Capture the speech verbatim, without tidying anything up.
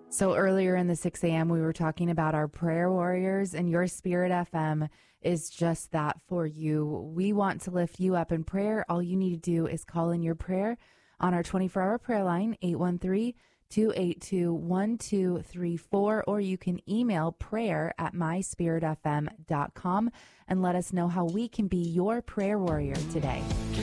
So earlier in the six a.m., we were talking about our prayer warriors, and your Spirit F M is just that for you. We want to lift you up in prayer. All you need to do is call in your prayer on our twenty-four hour prayer line, eight one three, two eight two, one two three four, or you can email prayer at my spirit f m dot com and let us know how we can be your prayer warrior today.